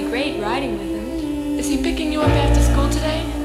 great riding with him. Is he picking you up after school today?